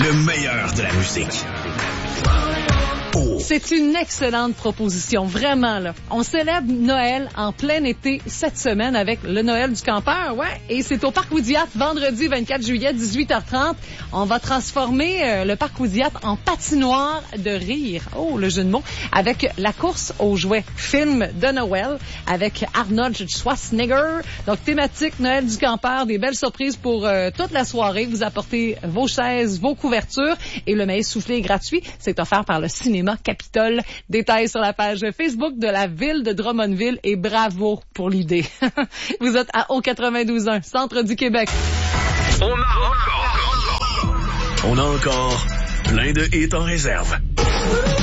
Le meilleur de la musique. C'est une excellente proposition, vraiment, là. On célèbre Noël en plein été cette semaine avec le Noël du campeur, ouais. Et c'est au Parc Oudiat, vendredi 24 juillet, 18h30. On va transformer le Parc Oudiat en patinoire de rire. Oh, le jeu de mots. Avec la course aux jouets. Film de Noël avec Arnold Schwarzenegger. Donc, thématique Noël du campeur. Des belles surprises pour toute la soirée. Vous apportez vos chaises, vos couvertures. Et le maïs soufflé est gratuit. C'est offert par le cinéma Capitole. Détails sur la page Facebook de la ville de Drummondville et bravo pour l'idée. Vous êtes à O92.1, centre du Québec. On a encore plein de hits en réserve.